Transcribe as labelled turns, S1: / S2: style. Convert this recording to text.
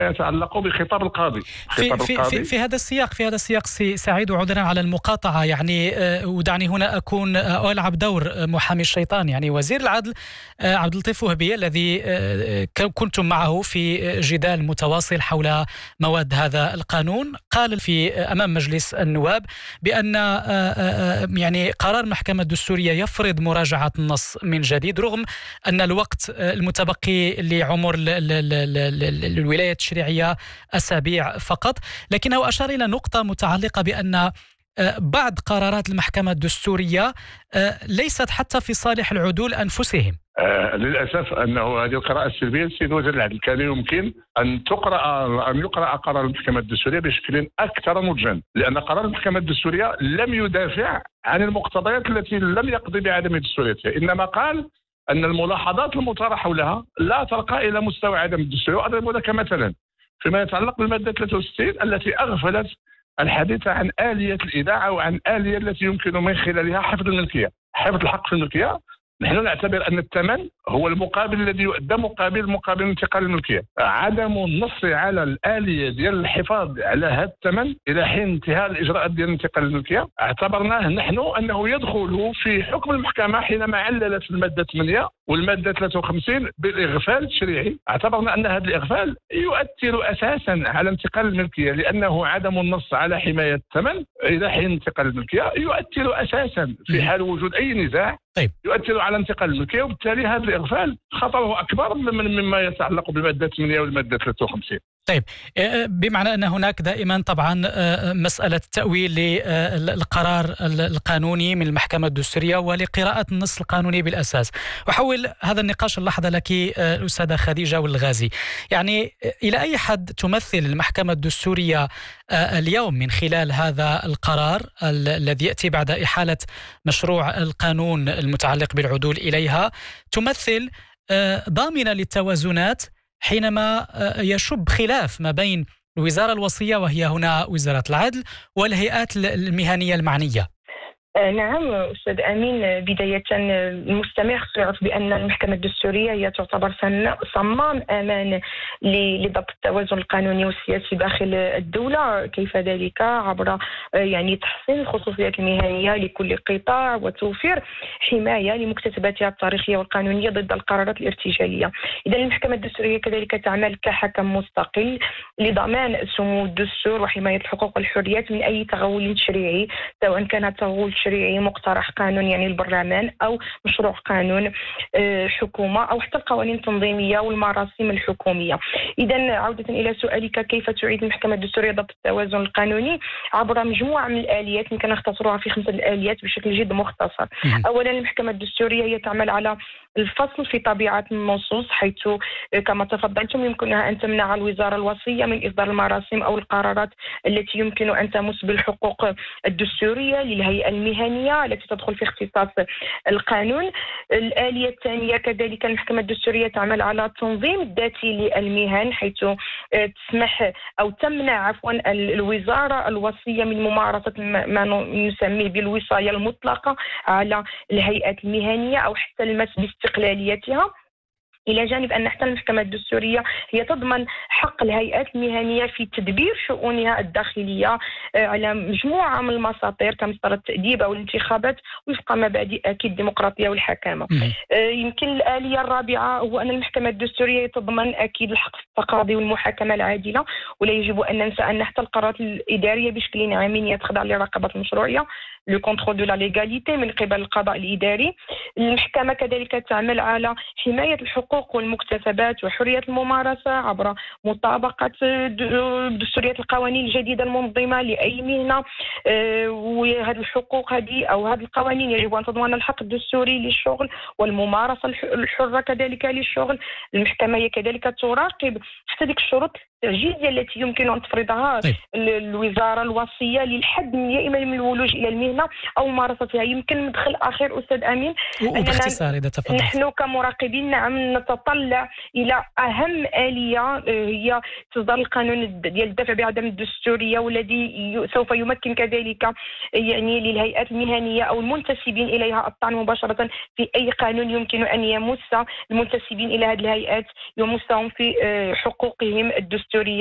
S1: يتعلق بخطاب القاضي.
S2: في هذا السياق سعيد، وعذرا على المقاطعة، يعني ودعني هنا أكون ألعب دور محامي الشيطان. يعني وزير العدل عبد اللطيف وهبي الذي كنتم معه في جدال متواصل حول مواد هذا القانون، قال في أمام مجلس النواب بأن يعني قرار المحكمة الدستورية يفرض مراجعة النص من جديد، رغم أن الوقت المتبقي لعمر الولاية التشريعية أسابيع فقط. لكنه أشار إلى نقطة متعلقة بأن بعض قرارات المحكمة الدستورية ليست حتى في صالح العدول أنفسهم.
S1: للأسف أنه هذه القراءة السلبية السيد وزير العدل كان يمكن أن يقرأ قرار المحكمة الدستورية بشكل أكثر مجزا، لأن قرار المحكمة الدستورية لم يدافع عن المقتضيات التي لم يقضي بعدم دستوريتها، إنما قال أن الملاحظات المطرحة حولها لا ترقى إلى مستوى عدم الدستورية. وأضرب لك مثلا فيما يتعلق بالمادة 63 التي أغفلت الحديث عن آلية الإيداع وعن آلية التي يمكن من خلالها حفظ الملكية، حفظ الحق في الملكية. نحن نعتبر أن الثمن هو المقابل الذي يؤدى مقابل انتقال الملكية. عدم النص على الآلية ديال الحفاظ على هذا الثمن إلى حين انتهاء الإجراءات ديال انتقال الملكية اعتبرناه نحن أنه يدخل في حكم المحكمة حينما عللت المادة 8 والمادة 53 بالإغفال التشريعي. اعتبرنا أن هذا الإغفال يؤثر أساسا على انتقال الملكية، لأنه عدم النص على حماية الثمن إلى حين انتقال الملكية يؤثر أساسا في حال وجود أي نزاع، يؤثر على انتقال الملكية، وبالتالي هذا الإغفال خطره أكبر مما يتعلق بالمادة 8 والمادة 53.
S2: طيب، بمعنى أن هناك دائما طبعا مسألة تأويل للقرار القانوني من المحكمة الدستورية ولقراءة النص القانوني بالأساس. أحول هذا النقاش اللحظة لك الأستاذة خديجة والغازي. يعني إلى أي حد تمثل المحكمة الدستورية اليوم من خلال هذا القرار الذي يأتي بعد إحالة مشروع القانون المتعلق بالعدول إليها، تمثل ضامنة للتوازنات حينما يشب خلاف ما بين الوزارة الوصية وهي هنا وزارة العدل والهيئات المهنية المعنية؟
S3: نعم أستاذ أمين، بداية المستمع يعرف بأن المحكمة الدستورية هي تعتبر صمام أمان لضبط التوازن القانوني والسياسي داخل الدولة، كيف ذلك عبر يعني تحسين الخصوصيات المهنية لكل قطاع وتوفير حماية لمكتسباتها التاريخية والقانونية ضد القرارات الارتجالية. إذا المحكمة الدستورية كذلك تعمل كحكم مستقل لضمان سمو الدستور وحماية الحقوق والحريات من أي تغول تشريعي، سواء كان تغول تشريعي مقترح قانون يعني البرلمان أو مشروع قانون حكومة أو حتى القوانين التنظيمية والمراسيم الحكومية. إذا عودة إلى سؤالك كيف تعيد المحكمة الدستورية ضبط التوازن القانوني، عبر مجموعة من الآليات يمكن نختصرها في 5 الآليات بشكل جد مختصر. أولا المحكمة الدستورية هي تعمل على الفصل في طبيعة النصوص، حيث كما تفضلتم يمكنها أن تمنع الوزارة الوصية من إصدار المراسيم أو القرارات التي يمكن أن تمس بالحقوق الدستورية للهيئة المهنية التي تدخل في اختصاص القانون. الآلية الثانية كذلك المحكمة الدستورية تعمل على التنظيم الذاتي للمهن، حيث تسمح أو تمنع الوزارة الوصية من ممارسة ما نسميه بالوصاية المطلقة على الهيئات المهنية أو حتى المس باستقلاليتها، إلى جانب أن حتى المحكمة الدستورية هي تضمن حق الهيئات المهنية في تدبير شؤونها الداخلية على مجموعة من المساطير كمسطرة التأديب أو الانتخابات وفق مبادئ أكيد الديمقراطية والحكامة. يمكن الآلية الرابعة هو أن المحكمة الدستورية تضمن أكيد الحق في التقاضي والمحاكمة العادلة، ولا يجب أن ننسى أن حتى القرارات الإدارية بشكل عام تخضع لرقابة المشروعية لو كونترول دو لا ليغاليتي من قبل القضاء الإداري. المحكمة كذلك تعمل على حماية الحقوق والمكتسبات وحرية الممارسة عبر مطابقة دستورية القوانين الجديدة المنظمة لأي مهنة، وهذه الحقوق هذه أو هذه القوانين يجب أن تضمن الحق الدستوري للشغل والممارسة الحرة كذلك للشغل. المحكمة هي كذلك تراقب حتى ذيك الشروط التعجيزية التي يمكن أن تفرضها الوزارة الوصية للحد من الولوج إلى المهنة أو ممارستها. يمكن مدخل آخر أستاذ أمين،
S2: وباختصار إذا تفضلت.
S3: نحن كمراقبين نعم نتطلع إلى أهم آلية هي إصدار القانون ديال الدفع بعدم الدستورية، والذي سوف يمكن كذلك يعني للهيئات المهنية أو المنتسبين إليها الطعن مباشرة في أي قانون يمكن أن يمس المنتسبين إلى هذه الهيئات يمسهم في حقوقهم الدستورية الدستورية